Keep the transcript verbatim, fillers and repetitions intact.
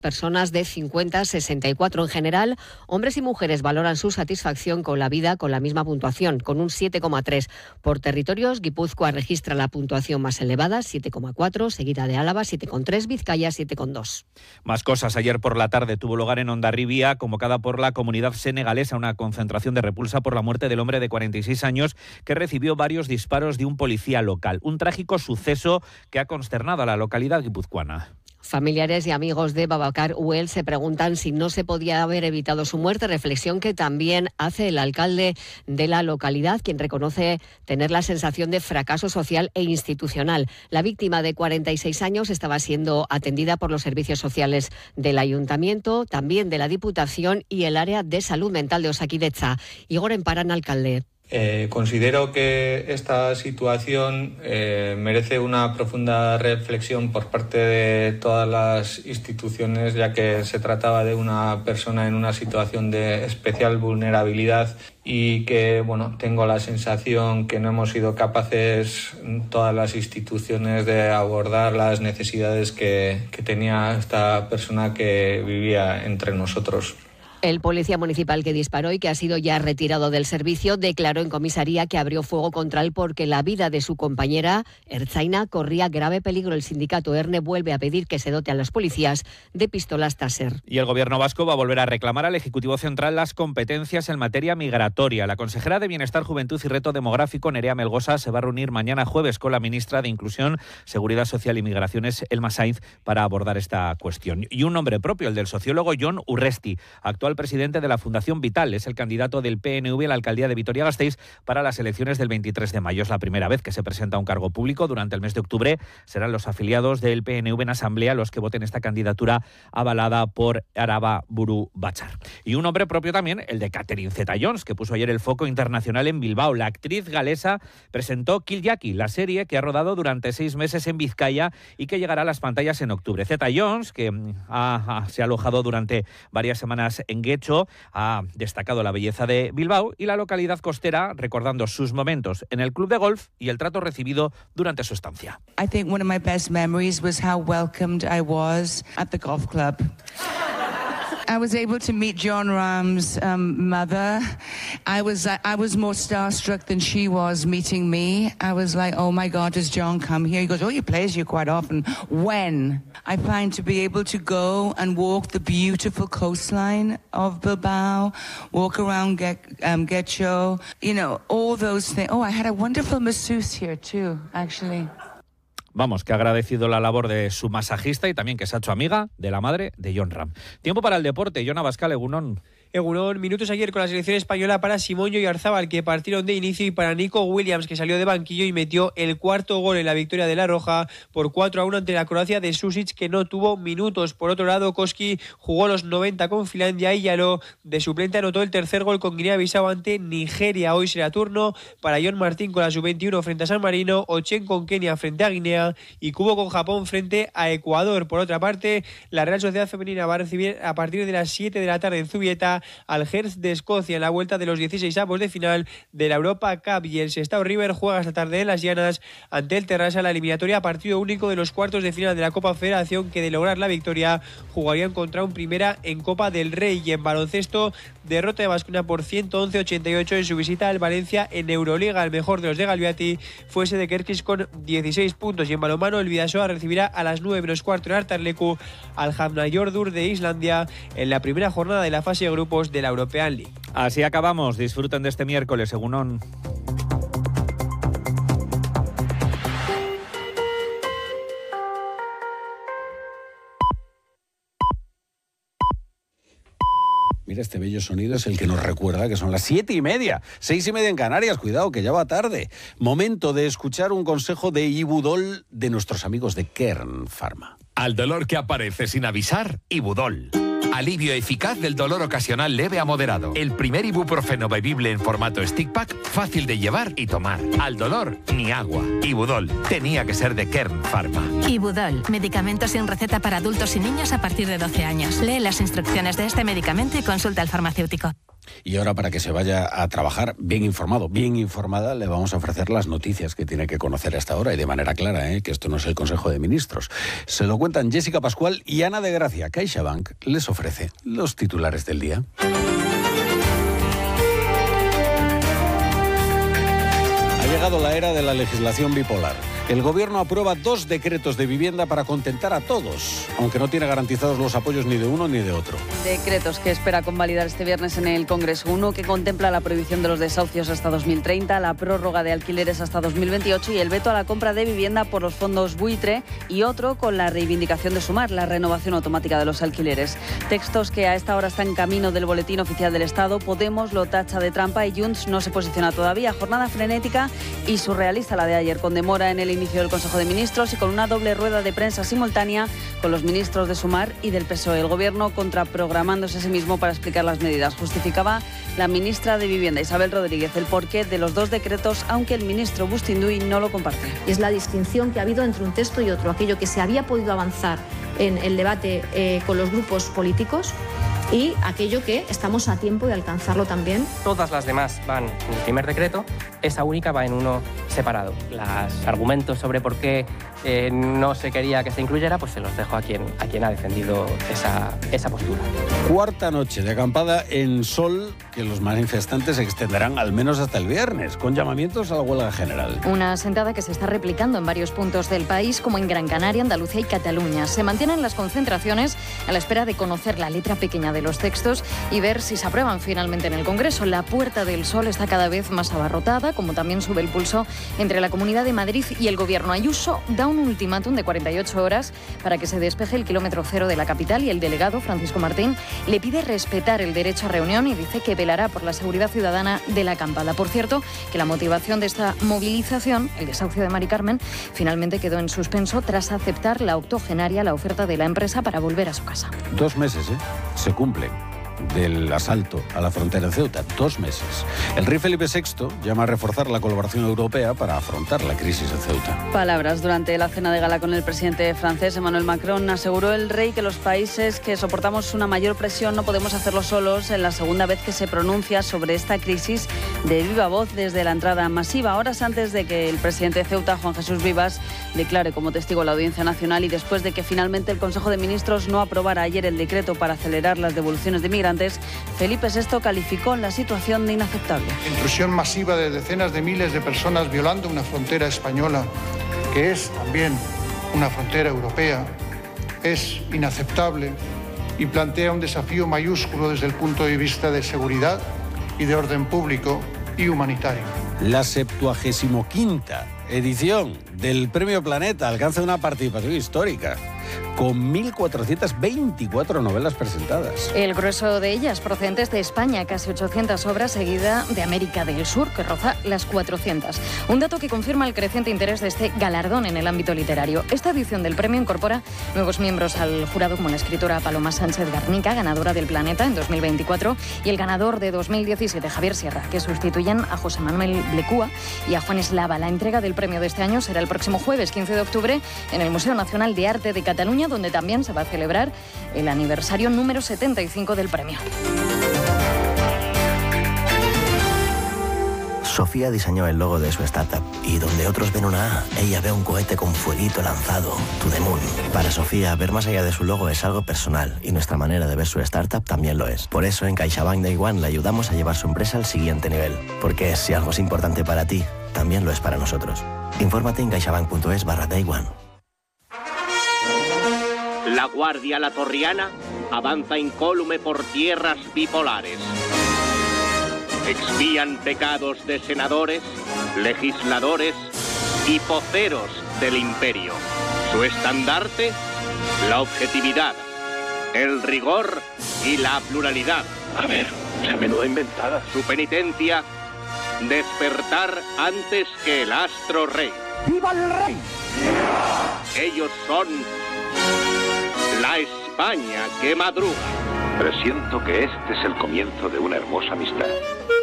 personas de cincuenta a sesenta y cuatro. En general, hombres y mujeres valoran su satisfacción con la vida con la misma puntuación, con un siete coma tres. Por territorios, Guipúzcoa registra la puntuación más elevada, siete coma cuatro, seguida de Álava, siete coma tres, Vizcaya, siete coma dos. Más cosas. Ayer por la tarde tuvo lugar en Hondarribia, convocada por la comunidad senegalesa, una concentración de repulsa por la muerte del hombre de cuarenta y seis años que recibió varios disparos de un policía local. Un trágico suceso que ha consternado a la localidad guipuzcoana. Familiares y amigos de Babacar Uel se preguntan si no se podía haber evitado su muerte, reflexión que también hace el alcalde de la localidad, quien reconoce tener la sensación de fracaso social e institucional. La víctima de cuarenta y seis años estaba siendo atendida por los servicios sociales del ayuntamiento, también de la Diputación y el área de salud mental de Osakidetza. Igor Emparan, alcalde. Eh, considero que esta situación eh, merece una profunda reflexión por parte de todas las instituciones, ya que se trataba de una persona en una situación de especial vulnerabilidad y que, bueno, tengo la sensación que no hemos sido capaces todas las instituciones de abordar las necesidades que, que tenía esta persona que vivía entre nosotros. El policía municipal que disparó y que ha sido ya retirado del servicio declaró en comisaría que abrió fuego contra él porque la vida de su compañera Ertzaina corría grave peligro. El sindicato ERNE vuelve a pedir que se dote a los policías de pistolas Taser. Y el gobierno vasco va a volver a reclamar al Ejecutivo Central las competencias en materia migratoria. La consejera de Bienestar, Juventud y Reto Demográfico, Nerea Melgosa, se va a reunir mañana jueves con la ministra de Inclusión, Seguridad Social y Migraciones, Elma Sainz, para abordar esta cuestión. Y un nombre propio, el del sociólogo Jon Urresti, actual presidente de la Fundación Vital. Es el candidato del P N V a la alcaldía de Vitoria-Gasteiz para las elecciones del veintitrés de mayo. Es la primera vez que se presenta a un cargo público. Durante el mes de octubre serán los afiliados del P N V en asamblea los que voten esta candidatura avalada por Araba Buru Batzar. Y un nombre propio también, el de Catherine Zeta-Jones, que puso ayer el foco internacional en Bilbao. La actriz galesa presentó Kill Jackie, la serie que ha rodado durante seis meses en Vizcaya y que llegará a las pantallas en octubre. Zeta-Jones, que ha, ha, se ha alojado durante varias semanas en Guecho, ha destacado la belleza de Bilbao y la localidad costera, recordando sus momentos en el club de golf y el trato recibido durante su estancia. I think one of my best memories was how welcomed I was at the golf club. I was able to meet John Ram's um, mother. I was I, I was more starstruck than she was meeting me. I was like, oh my God, does John come here? He goes, oh, he plays here quite often. When? I find to be able to go and walk the beautiful coastline of Bilbao, walk around Get, um, Getxo, you know, all those things. Oh, I had a wonderful masseuse here too, actually. Vamos, que ha agradecido la labor de su masajista y también que se ha hecho amiga de la madre de Jon Ram. Tiempo para el deporte. Jon Abascal, Egunon. Egunon, minutos ayer con la selección española para Simón y Oyarzabal, que partieron de inicio, y para Nico Williams, que salió de banquillo y metió el cuarto gol en la victoria de La Roja por cuatro a uno ante la Croacia de Susic, que no tuvo minutos. Por otro lado, Koski jugó los noventa con Finlandia y Yaló de suplente anotó el tercer gol con Guinea-Bissau ante Nigeria. Hoy será turno para John Martín con la sub veintiuno frente a San Marino, Ochen con Kenia frente a Guinea y Kubo con Japón frente a Ecuador. Por otra parte, la Real Sociedad Femenina va a recibir a partir de las siete de la tarde en Zubieta al Hearts de Escocia en la vuelta de los dieciséis avos de final de la Europa Cup, y el Sestao River juega esta tarde en Las Llanas ante el Terrassa la eliminatoria partido único de los cuartos de final de la Copa Federación, que de lograr la victoria jugarían contra un Primera en Copa del Rey. Y en baloncesto, derrota de Baskonia por ciento once a ochenta y ocho en su visita al Valencia en Euroliga. El mejor de los de Galviati fue ese de Kerkis con dieciséis puntos. Y en balonmano, el Bidasoa recibirá a las nueve menos cuarto en Artarleku al Hafnarfjordur de Islandia en la primera jornada de la fase de grupos de la European League. Así acabamos. Disfruten de este miércoles, Egunon. Mira, este bello sonido es el que nos recuerda que son las siete y media, seis y media en Canarias. Cuidado, que ya va tarde. Momento de escuchar un consejo de Ibudol de nuestros amigos de Kern Pharma. Al dolor que aparece sin avisar, Ibudol. Alivio eficaz del dolor ocasional leve a moderado. El primer ibuprofeno bebible en formato stick pack, fácil de llevar y tomar. Al dolor, ni agua. Ibudol. Tenía que ser de Kern Pharma. Ibudol. Medicamento sin receta para adultos y niños a partir de doce años. Lee las instrucciones de este medicamento y consulta al farmacéutico. Y ahora, para que se vaya a trabajar bien informado, bien informada, le vamos a ofrecer las noticias que tiene que conocer hasta ahora y de manera clara, ¿eh? Que esto no es el Consejo de Ministros. Se lo cuentan Jessica Pascual y Ana de Gracia. CaixaBank les ofrece los titulares del día. Ha llegado la era de la legislación bipolar. El Gobierno aprueba dos decretos de vivienda para contentar a todos, aunque no tiene garantizados los apoyos ni de uno ni de otro. Decretos que espera convalidar este viernes en el Congreso. Uno que contempla la prohibición de los desahucios hasta dos mil treinta, la prórroga de alquileres hasta dos mil veintiocho y el veto a la compra de vivienda por los fondos buitre, y otro con la reivindicación de Sumar, la renovación automática de los alquileres. Textos que a esta hora están en camino del Boletín Oficial del Estado. Podemos lo tacha de trampa y Junts no se posiciona todavía. Jornada frenética y surrealista la de ayer, con demora en el inicio del Consejo de Ministros y con una doble rueda de prensa simultánea con los ministros de Sumar y del P S O E. El Gobierno contraprogramándose a sí mismo para explicar las medidas. Justificaba la ministra de Vivienda, Isabel Rodríguez, el porqué de los dos decretos, aunque el ministro Bustinduy no lo comparte. Es la distinción que ha habido entre un texto y otro, aquello que se había podido avanzar en el debate eh, con los grupos políticos y aquello que estamos a tiempo de alcanzarlo también. Todas las demás van en el primer decreto, esa única va en uno separado. Los argumentos sobre por qué eh, no se quería que se incluyera, pues se los dejo a quien, a quien ha defendido esa, esa postura. Cuarta noche de acampada en Sol, que los manifestantes se extenderán al menos hasta el viernes, con llamamientos a la huelga general. Una sentada que se está replicando en varios puntos del país, como en Gran Canaria, Andalucía y Cataluña. Se mantienen las concentraciones a la espera de conocer la letra pequeña de los textos y ver si se aprueban finalmente en el Congreso. La Puerta del Sol está cada vez más abarrotada, como también sube el pulso entre la Comunidad de Madrid y el Gobierno. Ayuso da un ultimátum de cuarenta y ocho horas para que se despeje el kilómetro cero de la capital y el delegado, Francisco Martín, le pide respetar el derecho a reunión y dice que velará por la seguridad ciudadana de la acampada. Por cierto, que la motivación de esta movilización, el desahucio de Mari Carmen, finalmente quedó en suspenso tras aceptar la octogenaria la oferta de la empresa para volver a su casa. Dos meses, ¿eh? Se cumple del asalto a la frontera de Ceuta. Dos meses. El rey Felipe sexto llama a reforzar la colaboración europea para afrontar la crisis de Ceuta. Palabras durante la cena de gala con el presidente francés Emmanuel Macron. Aseguró el rey que los países que soportamos una mayor presión no podemos hacerlo solos. En la segunda vez que se pronuncia sobre esta crisis de viva voz desde la entrada masiva, horas antes de que el presidente de Ceuta, Juan Jesús Vivas, declare como testigo la Audiencia Nacional y después de que finalmente el Consejo de Ministros no aprobara ayer el decreto para acelerar las devoluciones de migrantes. Felipe sexto calificó la situación de inaceptable. Intrusión masiva de decenas de miles de personas violando una frontera española, que es también una frontera europea, es inaceptable y plantea un desafío mayúsculo desde el punto de vista de seguridad y de orden público y humanitario. La septuagésimo quinta edición del Premio Planeta alcanza una participación histórica, con mil cuatrocientas veinticuatro novelas presentadas. El grueso de ellas procedentes de España, casi ochocientas obras, seguida de América del Sur, que roza las cuatrocientas. Un dato que confirma el creciente interés de este galardón en el ámbito literario. Esta edición del premio incorpora nuevos miembros al jurado, como la escritora Paloma Sánchez Garnica, ganadora del Planeta en dos mil veinticuatro, y el ganador de dos mil diecisiete, Javier Sierra, que sustituyen a José Manuel Blecúa y a Juan Eslava. La entrega del premio de este año será el próximo jueves quince de octubre en el Museo Nacional de Arte de Cataluña, donde también se va a celebrar el aniversario número setenta y cinco del premio. Sofía diseñó el logo de su startup y donde otros ven una A, ella ve un cohete con fueguito lanzado, To The Moon. Para Sofía, ver más allá de su logo es algo personal y nuestra manera de ver su startup también lo es. Por eso en CaixaBank Day One le ayudamos a llevar su empresa al siguiente nivel. Porque si algo es importante para ti, también lo es para nosotros. Infórmate en caixabank.es barra Day One. La Guardia Latorriana avanza incólume por tierras bipolares. Expían pecados de senadores, legisladores y poceros del imperio. Su estandarte, la objetividad, el rigor y la pluralidad. A ver, esa menuda inventada. Su penitencia, despertar antes que el astro rey. ¡Viva el rey! Ellos son la España que madruga. Presiento que este es el comienzo de una hermosa amistad.